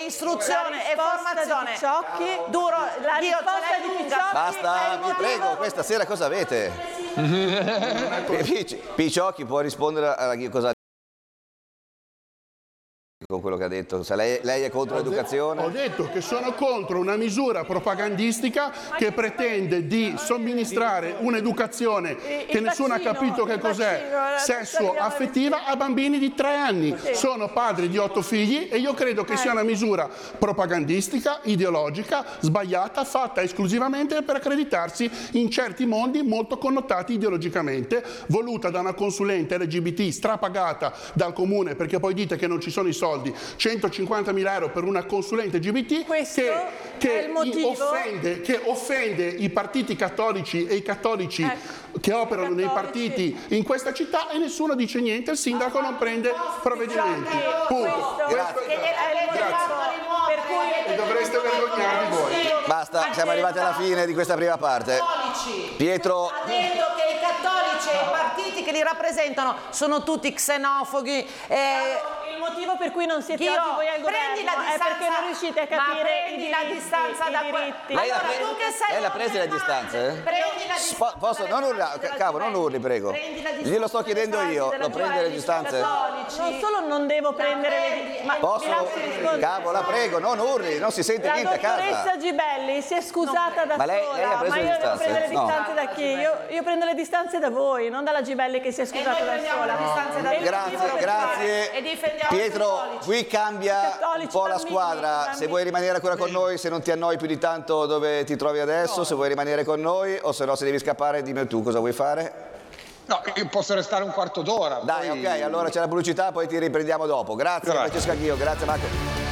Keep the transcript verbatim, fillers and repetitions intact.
istruzione e formazione. Picciocchi, Duro, la io risposta di Picciocchi. Basta, vi prego, questa sera cosa avete? Picciocchi può rispondere a cosa con quello che ha detto, se lei, lei è contro l'educazione? Ho detto che sono contro una misura propagandistica che pretende di somministrare un'educazione che nessuno ha capito che cos'è, sesso affettiva, a bambini di tre anni. Sono padri di otto figli e io credo che sia una misura propagandistica, ideologica, sbagliata, fatta esclusivamente per accreditarsi in certi mondi molto connotati ideologicamente, voluta da una consulente L G B T strapagata dal comune, perché poi dite che non ci sono i soldi, centocinquantamila euro per una consulente L G B T che, che, offende, che offende i partiti cattolici e i cattolici ecco, che operano cattolici. nei partiti in questa città, e nessuno dice niente, il sindaco non prende provvedimenti. Punto. Grazie. Per cui e dovreste vergognarvi voi. Basta, siamo arrivati alla fine di questa prima parte. Pietro Ha detto che i cattolici e i partiti che li rappresentano sono tutti xenofobi. Eh, il motivo per cui non siete Io, oggi voi al prendi la governo è distanza, perché non riuscite a capire prendi i diritti, la distanza i da diritti. Lei allora, l'ha tu che sei lei l'ha presa le distanze? Prendi la distanza. Posso? Non urla, cavo, non urli, prego. Glielo sto chiedendo io, lo prende le distanze? Non solo non devo prendere le distanze, ma Posso? Cavo, la prego, non urli, non si sente la niente a casa. La dottoressa Gibelli si è scusata da ma lei, sola, lei ha preso ma le io devo distanze? prendere le No. distanze da chi? Io, io prendo le distanze da voi, non dalla Gibelli che si è scusata da sola. No. Grazie, grazie. E difendiamo Pietro, qui cambia un po' la bambini, squadra. bambini. Se vuoi rimanere ancora con noi, se non ti annoi più di tanto dove ti trovi adesso, se vuoi rimanere con noi, o se no se devi scappare, dimmi tu cosa vuoi fare. No, io posso restare un quarto d'ora. Dai, poi... ok, allora c'è la pubblicità, poi ti riprendiamo dopo. Grazie, Grazie. Francesca Ghio, grazie Marco.